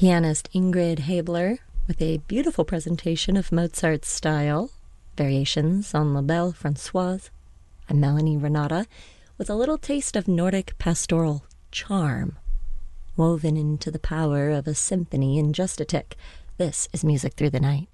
Pianist Ingrid Habler with a beautiful presentation of Mozart's style, variations on La Belle Françoise. I'm Melanie Renata with a little taste of Nordic pastoral charm, woven into the power of a symphony in just a tick. This is Music Through the Night.